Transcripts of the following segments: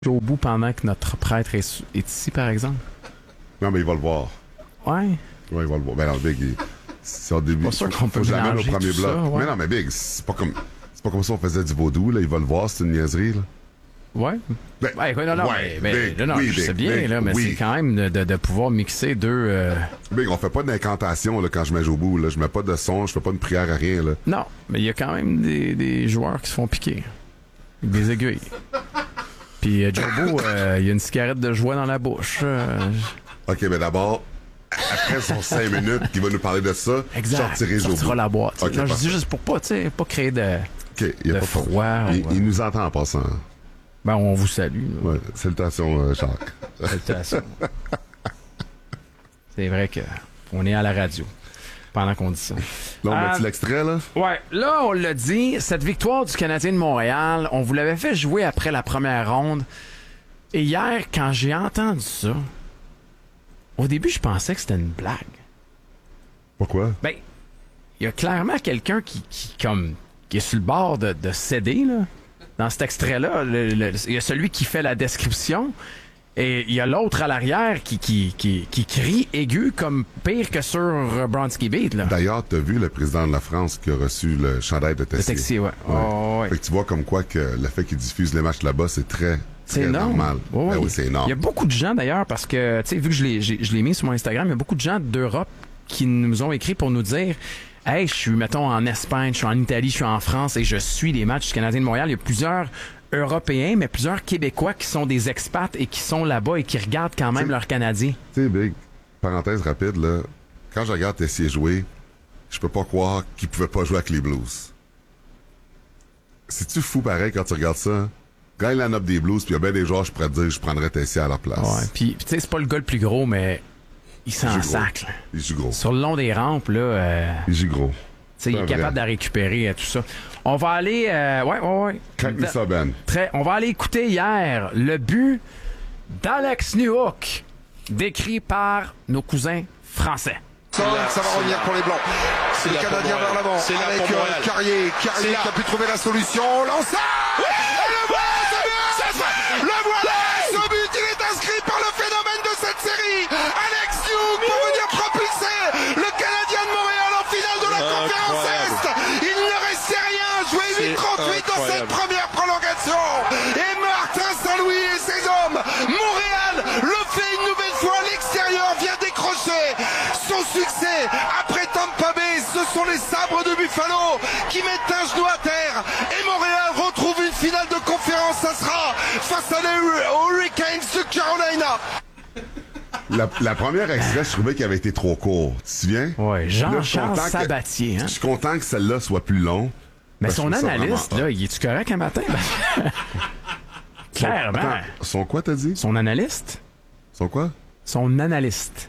au bout pendant que notre prêtre est ici, par exemple? Non, mais il va le voir. Ouais. Ouais, il va le voir. Ben non, Big, c'est au début. Pas sûr qu'on peut jamais au mélanger premier tout bloc. ça, ouais. Mais non, mais Big, c'est pas comme ça on faisait du vaudou, là. Il va le voir, c'est une niaiserie, là. Ouais. Ben, Ouais, non, ouais, mais, Big, non, oui, je sais Big, bien, Big, là, mais oui. c'est quand même de pouvoir mixer deux... Big, on fait pas d'incantation, là, quand je mets au bout, là. Je mets pas de son, je fais pas une prière à rien, là. Non, mais il y a quand même des joueurs qui se font piquer. Avec des aiguilles. Puis Jobo, il y a une cigarette de joie dans la bouche. OK, mais d'abord, après son 5 minutes qu'il va nous parler de ça, Exact. sortirez Jobo. Sortira la boîte. OK, Non, je parfait. dis juste pour pas, tu sais, pas créer de OK, il y a pas de froid. Il nous entend en passant. Ben, on vous salue. là. Ouais, salutations, Jacques. Salutations. C'est vrai que on est à la radio pendant qu'on dit ça. Là, on met-tu l'extrait, là? Ouais, là, on l'a dit, cette victoire du Canadien de Montréal, on vous l'avait fait jouer après la première ronde. Et hier, quand j'ai entendu ça, au début, je pensais que c'était une blague. Pourquoi? Ben, il y a clairement quelqu'un qui est sur le bord de céder, là. Dans cet extrait-là, il y a celui qui fait la description et il y a l'autre à l'arrière qui crie aigu comme pire que sur Bronski Beat, là. D'ailleurs, t'as vu le président de la France qui a reçu le chandail de Le Tessier. Texier, ouais. Oh, ouais. Fait que tu vois comme quoi que le fait qu'il diffuse les matchs là-bas, c'est très énorme. normal. Ouais, Ben ouais. oui, c'est énorme. Il y a beaucoup de gens d'ailleurs, parce que, tu sais, vu que je l'ai mis sur mon Instagram, il y a beaucoup de gens d'Europe qui nous ont écrit pour nous dire hey, je suis, mettons, en Espagne, je suis en Italie, je suis en France et je suis les matchs du Canadien de Montréal. Il y a plusieurs Européens, mais plusieurs Québécois qui sont des expats et qui sont là-bas et qui regardent quand même leurs Canadiens. Tu sais, Big, parenthèse rapide, là, quand je regarde Tessier jouer, je peux pas croire qu'il pouvait pas jouer avec les Blues. C'est-tu fou pareil quand tu regardes ça? Quand il en a des Blues, puis il y a bien des joueurs, je pourrais te dire, je prendrais Tessier à leur place. Ouais, puis tu sais, c'est pas le gars le plus gros, mais il s'en joue gros. sac, là. Il joue gros. Sur le long des rampes, là, Il joue gros. tu sais, il est Pas capable de vrai. récupérer tout ça. On va aller... ouais. Craque-nous ça, Ben. On va aller écouter hier le but d'Alex Newhook, décrit par nos cousins français. Ça va revenir pour les Blancs. C'est le Canadien vers l'avant avec Carrier qui a pu trouver la solution. Lancé et le voilà, c'est fait. Le voilà, ce but il est inscrit par le phénomène de cette série. Alex Newhook pour venir propulser le Canadien de Montréal en finale de la conférence Est. Il ne restait rien, joué 8-38 dans cette première prolongation. Et Martin Saint-Louis et ses hommes, Montréal le fait une nouvelle fois à l'extérieur, vient décrocher son succès après Tampa Bay. Ce sont les sabres de Buffalo qui mettent un genou à terre et Montréal retrouve une finale de conférence. Ça sera face à les Hurricanes de Carolina. La première extrait, je trouvais qu'il avait été trop court. Tu te souviens? Ouais, Là, je suis Jean-Charles content que- Sabatier, hein? Je suis content que celle-là soit plus longue. Mais parce que son je trouve ça analyste, vraiment là, il est-tu correct un matin? Clairement. Attends, son quoi, t'as dit? Son analyste? Son quoi? Son analyste.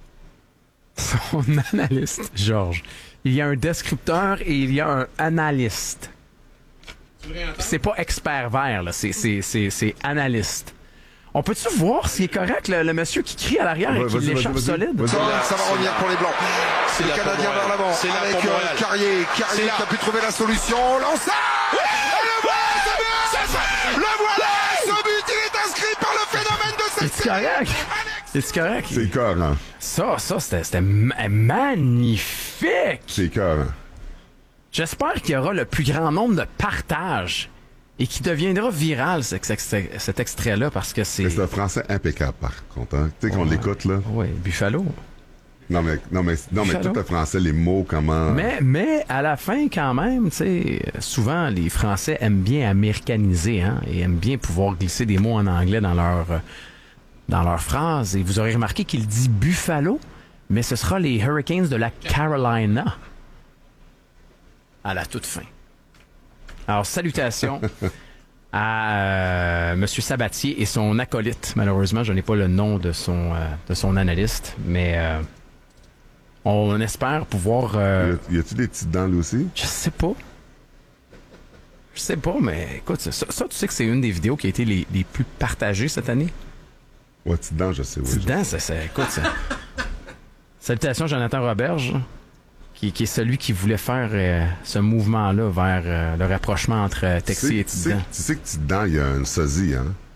Son analyste, Georges. Il y a un descripteur et il y a un analyste. Puis c'est pas expert vert, là. C'est analyste. On peut-tu voir s'il est correct, le monsieur qui crie à l'arrière et qui Vas-y, l'échappe vas-y, solide? vas-y. Ça va revenir pour les Blancs. C'est le Canadien vers l'avant avec Carrier qui a pu trouver la solution. Lancé et le voilà, c'est fait. Le voilà, ce but il est inscrit par le phénomène de cette C'est série. correct? C'est correct? C'est écœurant. Ça, c'était magnifique! C'est écœurant. J'espère qu'il y aura le plus grand nombre de partages et qu'il deviendra viral, cet extrait-là, parce que c'est... Mais c'est un français impeccable, par contre. Hein? Tu sais, qu'on l'écoute, là. Oui, Buffalo. Non, mais Buffalo. tout le français, les mots, comment... Mais à la fin, quand même, tu sais, souvent, les Français aiment bien américaniser, hein, et aiment bien pouvoir glisser des mots en anglais dans leur phrase. Et vous aurez remarqué qu'il dit Buffalo, mais ce sera les Hurricanes de la Carolina à la toute fin. Alors, salutations à M. Sabatier et son acolyte. Malheureusement, je n'ai pas le nom de son analyste, mais on espère pouvoir... Y a-tu des petites dents, lui aussi? Je sais pas, mais écoute, ça, tu sais que c'est une des vidéos qui a été les plus partagées cette année? Ouais, petites dents, je sais, oui. Petites dents, écoute, ça... Salutations à Jonathan Roberge, qui est celui qui voulait faire ce mouvement-là vers le rapprochement entre Texier et Petites Dents. Tu sais que Petites dents, il y a un sosie, hein?